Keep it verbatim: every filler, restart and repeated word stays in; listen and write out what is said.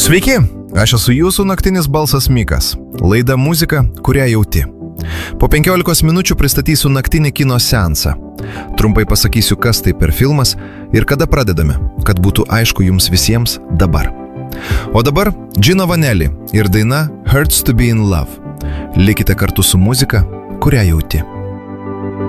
Sveiki, aš esu jūsų naktinis balsas Mikas. Laida muzika, kurią jauti. Po penkiolikos minučių pristatysiu naktinį kino seansą. Trumpai pasakysiu, kas tai per filmas ir kada pradedame, kad būtų aišku jums visiems dabar. O dabar Gino Vanelli ir daina Hurts to be in Love. Likite kartu su muzika, kurią jauti.